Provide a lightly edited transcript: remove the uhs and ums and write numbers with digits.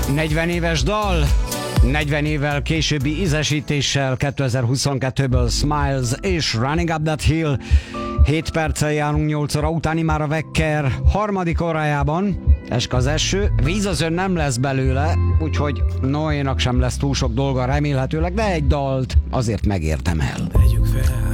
40 éves dal, 40 évvel későbbi ízesítéssel, 2022-ből Smiles és Running Up That Hill. 7 perccel járunk 8 óra utáni már a Wecker harmadik órájában. Esk az eső, víz az ön nem lesz belőle, úgyhogy Noénak sem lesz túl sok dolga remélhetőleg, de egy dalt azért megértem el. Tegyük fel